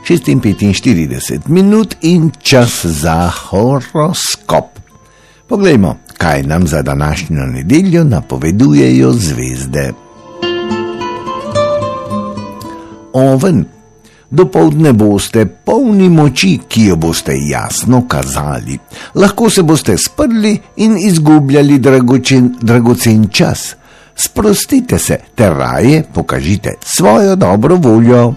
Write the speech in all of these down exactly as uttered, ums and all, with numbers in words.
šest in petinštirideset minut in čas za horoskop. Poglejmo, kaj nam za današnjo nedeljo napovedujejo zvezde. Oven. Dopoldne boste polni moči, ki jo boste jasno kazali. Lahko se boste sprli in izgubljali dragocen, dragocen čas. Sprostite se ter raje pokažite svojo dobro voljo.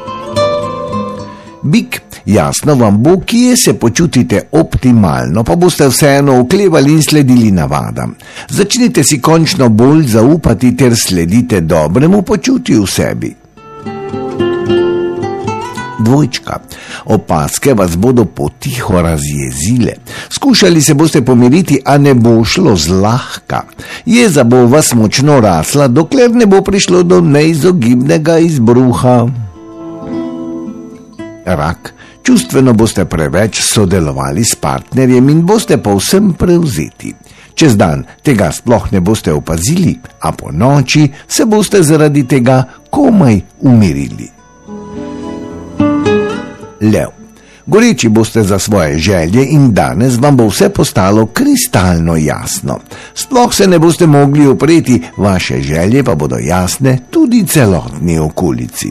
Bik, jasno vam bo, kje se počutite optimalno, pa boste vseeno oklevali in sledili navadam. Začnite si končno bolj zaupati ter sledite dobremu počutju v sebi. Dvojčka. Opazke vas bodo potiho razjezile. Skušali se boste pomiriti, a ne bo šlo zlahka. Jeza bo vas močno rasla, dokler ne bo prišlo do neizogibnega izbruha. Rak. Čustveno boste preveč sodelovali s partnerjem in boste povsem prevzeti. Čez dan tega sploh ne boste opazili, a po noči se boste zaradi tega komaj umirili. Lev. Goreči boste za svoje želje in danes vam bo vse postalo kristalno jasno. Sploh se ne boste mogli opreti, vaše želje pa bodo jasne tudi celotni okolici.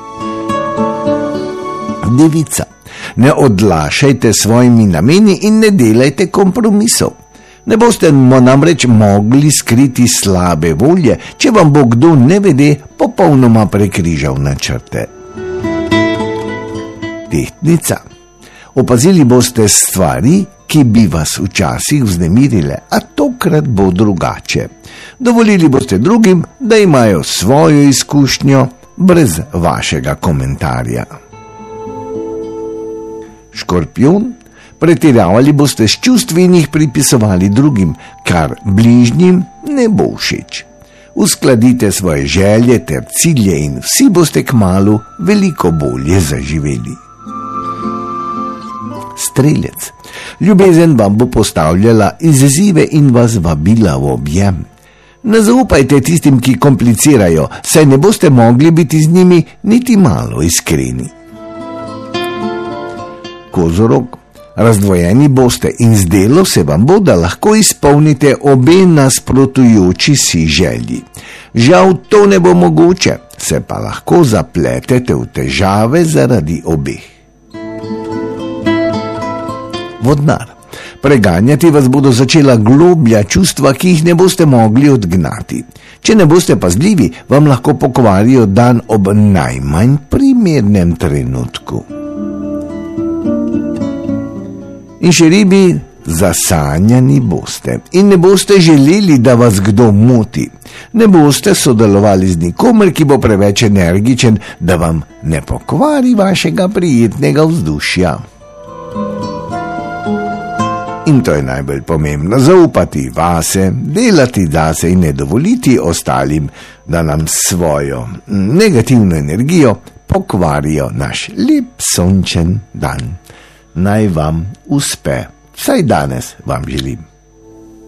Devica. Ne odlašajte svojimi nameni in ne delajte kompromisov. Ne boste namreč mogli skriti slabe volje, če vam bo kdo nevede popolnoma prekrižal načrte. Tehtnica. Opazili boste stvari, ki bi vas včasih vznemirile, a tokrat bo drugače. Dovolili boste drugim, da imajo svojo izkušnjo brez vašega komentarja. Škorpijon. Pretiravali boste s čustvi in jih pripisovali drugim, kar bližnjim ne bo všeč. Uskladite svoje želje ter cilje in vsi boste kmalu veliko bolje zaživeli. Strelec. Ljubezen vam bo postavljala izzive in vas vabila v objem. Ne zaupajte tistim, ki komplicirajo, saj ne boste mogli biti z njimi niti malo iskreni. Kozorog. Razdvojeni boste in zdelo se vam bo, da lahko izpolnite obe nasprotujoči si želji. Žal to ne bo mogoče, se pa lahko zapletete v težave zaradi obeh. Vodnar. Preganjati vas bodo začela globlja čustva, ki jih ne boste mogli odgnati. Če ne boste pazljivi, vam lahko pokvarijo dan ob najmanj primernem trenutku. In še ribi, zasanjani boste in ne boste želeli, da vas kdo moti. Ne boste sodelovali z nikomer, ki bo preveč energičen, da vam ne pokvari vašega prijetnega vzdušja. In to je najbolj pomembno, zaupati vase, delati zase in ne dovoliti ostalim, da nam svojo negativno energijo pokvarijo naš lep sončen dan. Naj vam uspe, vsaj danes vam želim.